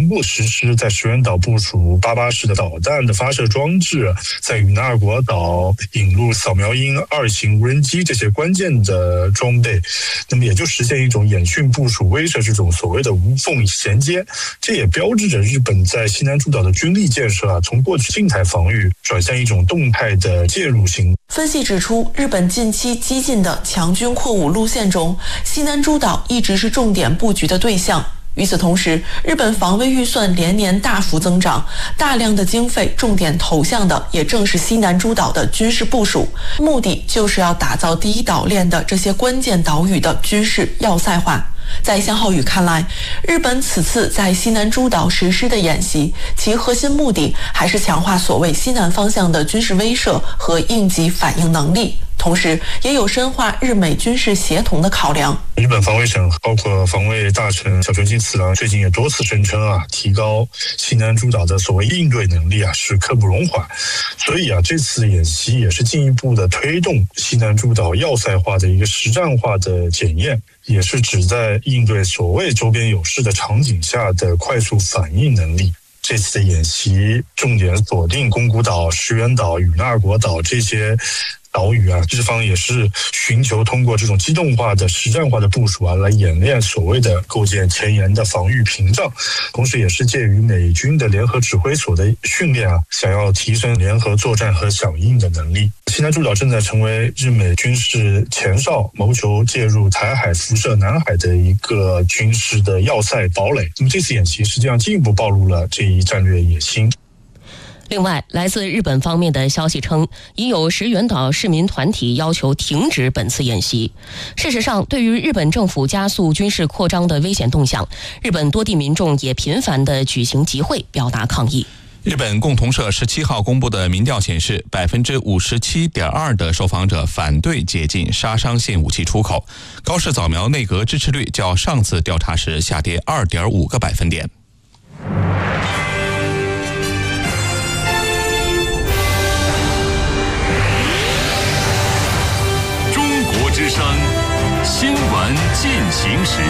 步实施在石垣岛部署88式的导弹的发射装置，在与那国岛引入扫描鹰2型无人机这些关键的装备，那么也就实现一种演训部署威慑这种所谓的无缝衔接。这也标志着日本在西南诸岛的军力建设从过去静态防御转向一种动态的介入型。 分析指出，日本近期激进的强军扩武路线中，西南诸岛一直是重点布局的对象。与此同时，日本防卫预算连年大幅增长，大量的经费重点投向的也正是西南诸岛的军事部署，目的就是要打造第一岛链的这些关键岛屿的军事要塞化。在向浩宇看来，日本此次在西南诸岛实施的演习，其核心目的还是强化所谓西南方向的军事威慑和应急反应能力，同时也有深化日美军事协同的考量。 日本防卫省包括防卫大臣小泉进次郎最近也多次声称提高西南诸岛的所谓应对能力是刻不容缓。所以这次演习也是进一步的推动西南诸岛要塞化的一个实战化的检验，也是旨在应对所谓周边有事的场景下的快速反应能力。这次的演习重点锁定宫古岛、石垣岛、与那国岛这些岛屿日方也是寻求通过这种机动化的实战化的部署来演练所谓的构建前沿的防御屏障，同时也是介于美军的联合指挥所的训练想要提升联合作战和响应的能力。西南诸岛正在成为日美军事前哨，谋求介入台海、辐射南海的一个军事的要塞堡垒。那么这次演习实际上进一步暴露了这一战略野心。 另外，来自日本方面的消息称，已有石垣岛市民团体要求停止本次演习。事实上，对于日本政府加速军事扩张的危险动向，日本多地民众也频繁地举行集会表达抗议。 日本共同社17号公布的民调显示，57.2%的受访者反对解禁杀伤性武器出口，高市早苗内阁支持率较上次调查时下跌2.5个百分点。 中国之声新闻进行时。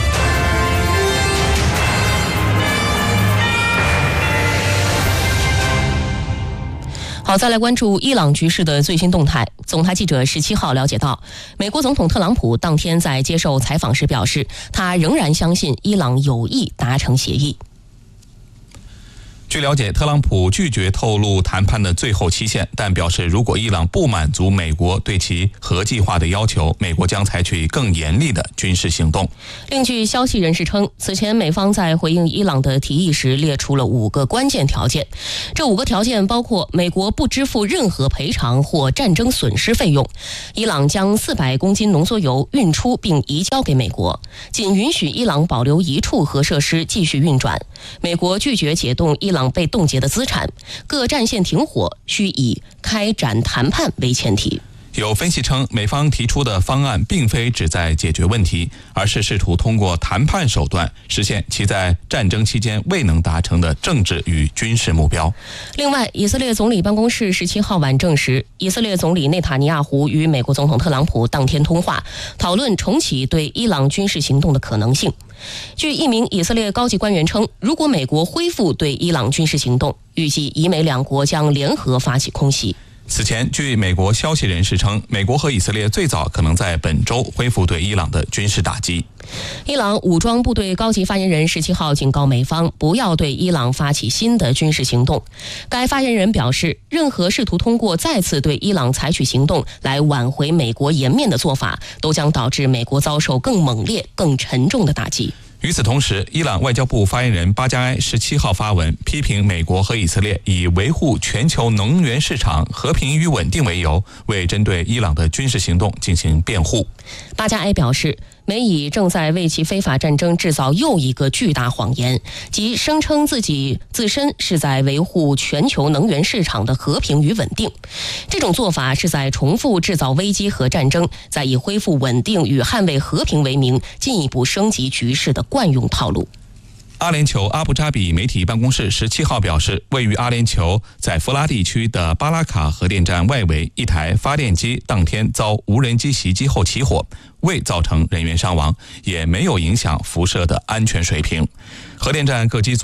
好，再来关注伊朗局势的最新动态。总台记者17号了解到，美国总统特朗普当天在接受采访时表示，他仍然相信伊朗有意达成协议。 据了解，特朗普拒绝透露谈判的最后期限，但表示如果伊朗不满足美国对其核计划的要求，美国将采取更严厉的军事行动。 另据消息人士称，此前美方在回应伊朗的提议时列出了5个关键条件，这5个条件包括美国不支付任何赔偿或战争损失费用，伊朗将400公斤浓缩铀运出并移交给美国，仅允许伊朗保留1处核设施继续运转，美国拒绝解冻伊朗被冻结的资产，各战线停火需以开展谈判为前提。 有分析称，美方提出的方案并非旨在解决问题，而是试图通过谈判手段实现其在战争期间未能达成的政治与军事目标。 另外，以色列总理办公室17号晚证实，以色列总理内塔尼亚胡与美国总统特朗普当天通话，讨论重启对伊朗军事行动的可能性。据一名以色列高级官员称，如果美国恢复对伊朗军事行动，预计以美两国将联合发起空袭。 此前，据美国消息人士称，美国和以色列最早可能在本周恢复对伊朗的军事打击。 伊朗武装部队高级发言人17号警告美方不要对伊朗发起新的军事行动。该发言人表示，任何试图通过再次对伊朗采取行动来挽回美国颜面的做法，都将导致美国遭受更猛烈、更沉重的打击。 与此同时，伊朗外交部发言人巴加埃17号发文批评美国和以色列以维护全球能源市场和平与稳定为由，为针对伊朗的军事行动进行辩护。 巴加埃表示，美以正在为其非法战争制造又一个巨大谎言，即声称自身是在维护全球能源市场的和平与稳定。这种做法是在重复制造危机和战争，在以恢复稳定与捍卫和平为名，进一步升级局势的惯用套路。 阿联酋阿布扎比媒体办公室17号表示，位于阿联酋在弗拉地区的巴拉卡核电站外围一台发电机当天遭无人机袭击后起火，未造成人员伤亡，也没有影响辐射的安全水平。核电站各机组